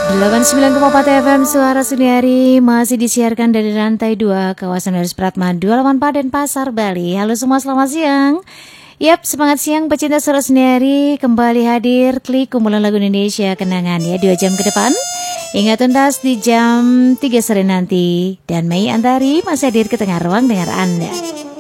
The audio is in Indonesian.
89,4 FM Suara Siniari masih disiarkan dari lantai 2 kawasan Haris Pratma 284 dan Pasar Bali. Halo semua, selamat siang. Yap, semangat siang pecinta Suara Siniari, kembali hadir klik kumpulan lagu Indonesia kenangan ya 2 jam ke depan. Ingat tuntas di jam 3 sore nanti. Dan Mei Antari masih hadir ke tengah ruang dengar Anda.